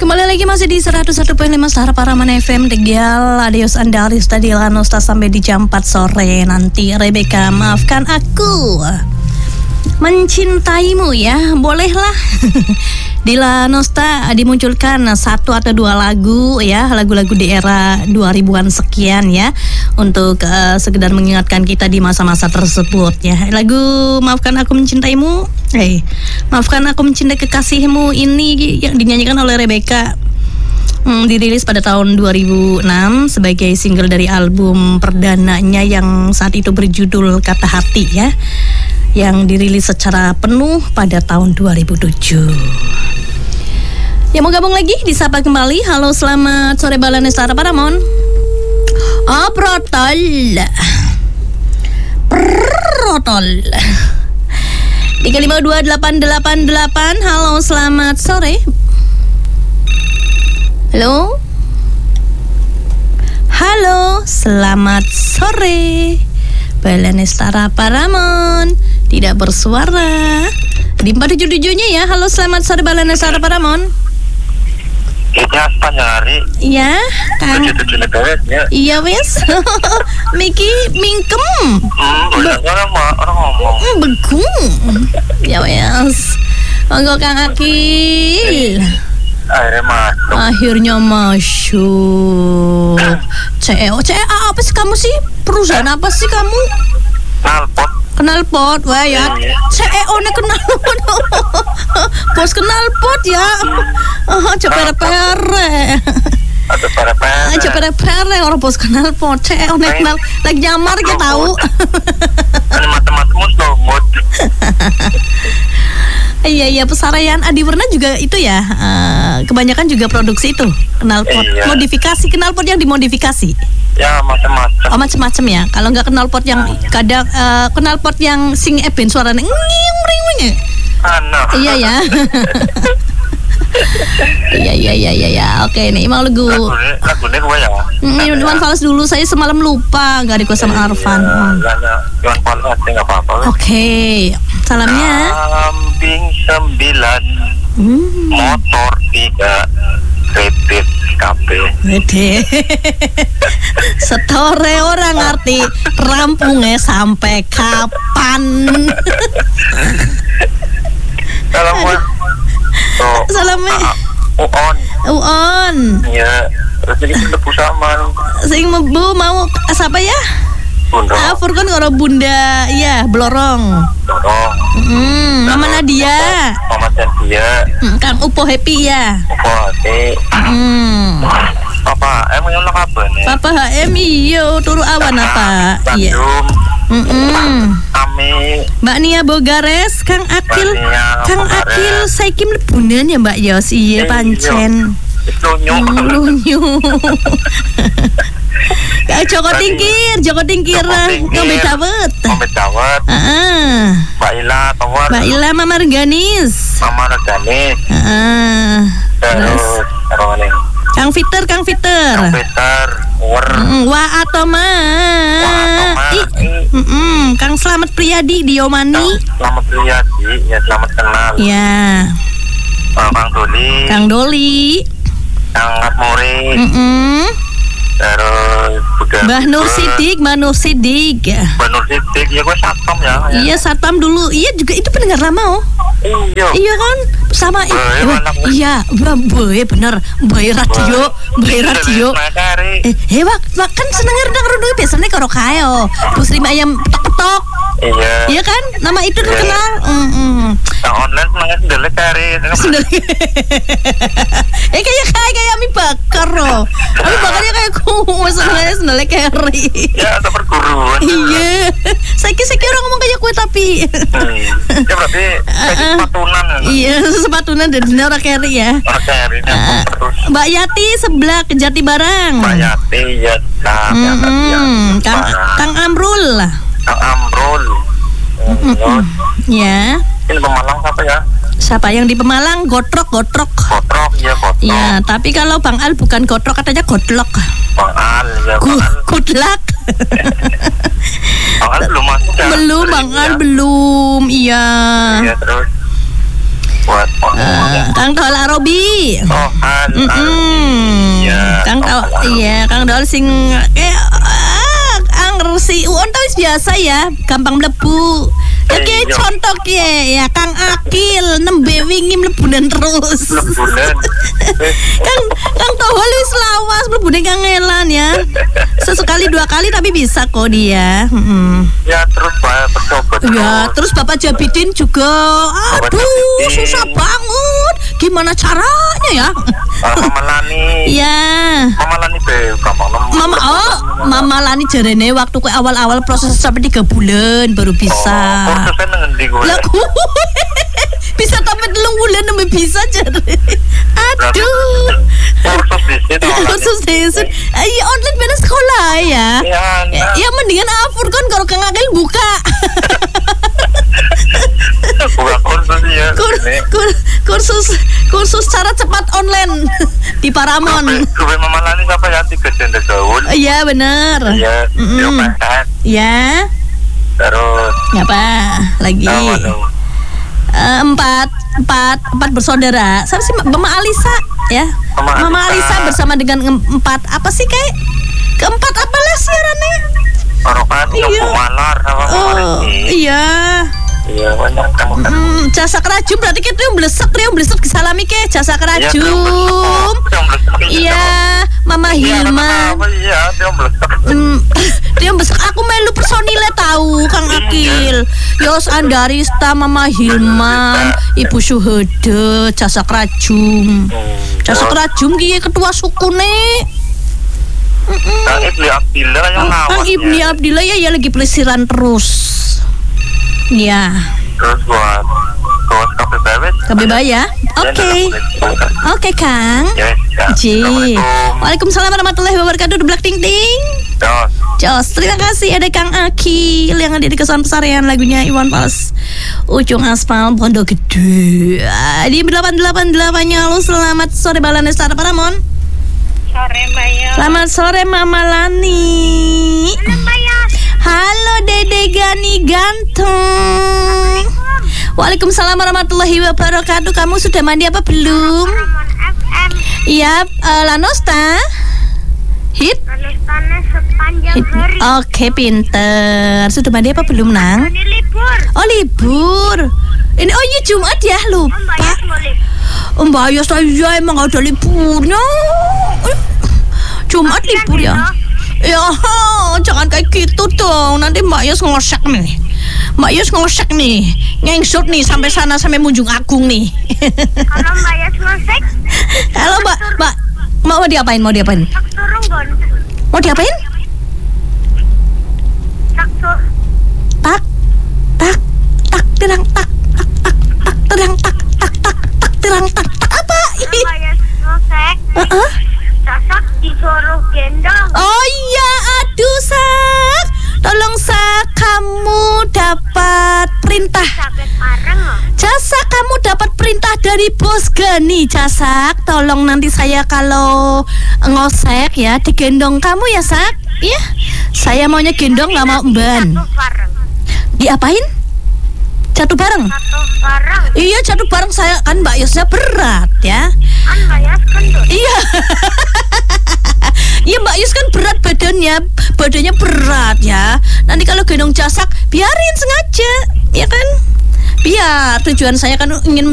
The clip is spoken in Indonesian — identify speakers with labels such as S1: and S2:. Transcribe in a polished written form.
S1: Kembali lagi masih di 101.5 Sahara Paraman FM Tegal. Adios Andaris tadi Lanosta sampai di jam 4 sore nanti. Rebecca, maafkan aku mencintaimu ya, bolehlah. Di Lanosta dimunculkan satu atau dua lagu ya, lagu-lagu di era 2000-an sekian ya, untuk sekedar mengingatkan kita di masa-masa tersebut ya. Lagu Maafkan Aku Mencintaimu, Maafkan Aku Mencintai Kekasihmu ini yang dinyanyikan oleh Rebecca, dirilis pada tahun 2006 sebagai single dari album perdananya yang saat itu berjudul Kata Hati ya, yang dirilis secara penuh pada tahun 2007. Ya, mau gabung lagi, disapa kembali. Halo, selamat sore Balane Sahara Paramon. Protol 3528888. Halo, selamat sore. Halo, selamat sore Balane Sahara Paramon. Tidak bersuara di 477-nya ya. Halo, selamat sore Balane Sahara Paramon.
S2: Kita sepanjang hari.
S1: Iya, Kang.
S2: 77 ya.
S1: Iya wes. Miki mingkem.
S2: Orang ngomong.
S1: Begung. Ya wes. Monggo Kang Akil. Akhirnya masuk. CEO apa sih kamu sih? Perusahaan apa sih kamu? Knalpot, wah ya. CEO-nya knalpot. Bos knalpot ya. Cepere-pere. Cepere-pere orang bos knalpot. CEO-nya knal lagi nyamar kita tahu.
S2: Mata-matamu slomot.
S1: Iya, Pesarayan Adiwarna juga itu ya. Kebanyakan juga produksi itu knalpot. Iya. Modifikasi knalpot yang dimodifikasi.
S2: Ya, macam-macam.
S1: Oh, macam-macam ya. Kalau nggak knalpot yang kadang knalpot yang sing eben suaranya nging. Iya ya. Iya. Oke, nih mau lagu.
S2: Lagunya gue ya.
S1: Iwan Fals dulu, saya semalam lupa nggak request sama Arfan.
S2: Iwan Fals aja nggak apa-apa.
S1: Oke, salamnya.
S2: Kambing 9, motor 3, kredit KB.
S1: Setore orang ngerti rampungnya sampai kapan. Salamnya Uon.
S2: Iya, terus jadi mebu sama.
S1: Sing mebu mau siapa ya?
S2: Bunda.
S1: Furkan karo Bunda, iya, Blorong. Mama Nadia.
S2: Mama Nadia.
S1: Kang Upo Happy ya.
S2: Upo Happy. Papa, emang yang apa nih?
S1: Papa HM iyo turu awan apa? Iya.
S2: Ami.
S1: Mbak Nia Bogares, Kang Akil saiki mlebunan ya Mbak Yos. Iya pancen. Lunyu. Joko Tingkir. Ngombe dawet. Mbak Ila Mama Reganis. Terus Kang Fiter. Wah Atoma. Kang Slamet Priyadi Diomani.
S2: Selamat Priyadi, ya selamat kenal.
S1: Ya. Kang Doli.
S2: Kang Atmori. Terus
S1: Mbah Nur Sidik, ya
S2: gue satpam ya.
S1: Iya satpam dulu, iya juga itu pendengar lama Iya kan, sama iya, boy bener, boy radio. Wak kan seneng denger dulu biasanya karo kayo, terus 5 ayam tok. Iya kan, nama itu terkenal.
S2: Yang online senengnya sendalnya kari.
S1: Kayak mie bakar loh. Mie bakarnya kayak kumus, sendalnya kari. Ya, atau perguruan. Iya. Saya orang ngomong kayak kue tapi.
S2: Ya berarti sepatunan.
S1: Iya, sepatunan dan orang kari ya. Mbak Yati sebelah ke Jati Barang.
S2: Mbak Yati ya.
S1: Kang Amrul. Ya.
S2: Ini Pemalang siapa ya?
S1: Siapa yang di Pemalang? Gotrok. Ya, tapi kalau Bang Al bukan gotrok, katanya godlok.
S2: Bang Al ya.
S1: Good luck.
S2: Bang Al belum masuk ya?
S1: Belum, Bang Al belum. Iya.
S2: Iya, terus Buat
S1: Kang Dol Arobi.
S2: Oh, iya.
S1: Kang Dol, iya, Kang Dol sing angger si uon wis biasa ya, gampang mlebu. Oke, contoh ya Kang Akil nembe wingi mlebunan terus.
S2: Lebunan.
S1: Kang Tohol wis lawas mlebune kangelan ya. Sesekali 2 kali tapi bisa kok dia.
S2: Ya terus Pak bercoba terus.
S1: Ya, terus Bapak Jabidin juga. Aduh, susah banget. Gimana caranya ya?
S2: Mama Lani.
S1: Ya.
S2: Mama Lani be gampang nemu.
S1: Mama Lani jarene waktu ku awal-awal proses sampai 3 bulan baru bisa.
S2: Kursusnya ngendi gue.
S1: Lah bisa sampai 3 bulan nembe bisa jare. Aduh.
S2: Kursus di situ.
S1: Kursus di situ. Iya online bener sekolah ya. Ya mendingan afur kan kalau Kang Akil buka.
S2: Buka kursus ya.
S1: Kursus cara cepat online di Paramount.
S2: Gue Mama Lani siapa ya 3 janda gaul.
S1: Iya benar.
S2: Iya.
S1: Ya.
S2: Terus.
S1: Apa lagi? Empat bersaudara. Siapa sih Mama Alisa ya? Mama Alisa bersama dengan 4 apa sih kayak keempat apalah siarannya?
S2: Orokan yang Malar sama Mama
S1: iya.
S2: Iya banyak kamu kan.
S1: Jasa kerajum berarti kita yang blesek disalami ke jasa kerajum. Iya, Mama Hilma.
S2: Iya, dia blesek.
S1: Dia blesek. Aku melu personile tahu Kang Akil. Yos Andarista, Mama Hilman, Ibu Syuhada, jasa kerajum. Jasa kerajum ki ketua sukune.
S2: Kang Ibni Abdillah yang ngawat.
S1: Kang Ibni Abdillah ya lagi pelesiran terus. Ya.
S2: Terus buat
S1: KBB ya. Oke Kang. Ji. Waalaikumsalam warahmatullahi wabarakatuh. Blak ting ting. Jos. Terima kasih ada Kang Akil yang ada di Kesuan Pesarian lagunya Iwan Fals. Ujung Aspal Pondok Gede. Di 888-nya. Halo, selamat sore Balanesta Paramon.
S3: Sore Maya.
S1: Selamat sore Mama Lani.
S3: Halo Maya.
S1: Halo Dede Gani ganteng. Waalaikumsalam warahmatullahi wabarakatuh. Kamu sudah mandi apa belum? Iya, Lanosta. Hit.
S3: Lanostanya sepanjang hari.
S1: Oke, pinter. Sudah mandi apa belum, Nang?
S3: Ini libur.
S1: Oh, libur. Ini iya Jumat ya, lupa. Mbak Ayas saya emang ada liburnya. Jumat libur ya. Ya, jangan kayak gitu dong. Nanti Mbak Yus ngosek nih. Mbak Yus ngosek nih. Ngengsut nih sampai sana sampai Munjung Agung nih.
S3: Kalau Mbak Yus ngosek.
S1: Halo Mbak. Mau diapain?
S3: Tak turun gon.
S1: Mau diapain?
S3: Tak tur.
S1: Tak terang tak terang tak terang tak apa?
S3: Mbak Yus ngosek. Sasak disuruh gendong.
S1: Oh iya, aduh Sak. Tolong Sak, kamu dapat perintah. Jasa kamu dapat perintah dari bos Gani. Jasak, tolong nanti saya kalau ngosek ya digendong kamu ya Sak. Iya. Saya maunya gendong nggak mau emban. Diapain? Jatuh bareng. Iya jatuh bareng saya kan Mbak Yosnya berat ya.
S3: Kan Mbak Yos gendut.
S1: Iya. Iya Mbak Yus kan berat badannya berat ya. Nanti kalau gendong Jasak biarin sengaja, ya kan? Biar tujuan saya kan ingin